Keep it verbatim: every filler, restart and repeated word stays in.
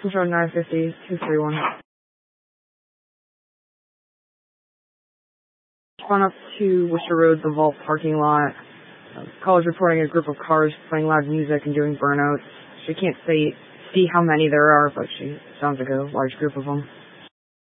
West Road nine fifty, two three one. Spun up to Worcester Road, the Vault parking lot. Uh, caller's reporting a group of cars playing loud music and doing burnouts. She can't say, see how many there are, but she sounds like a large group of them.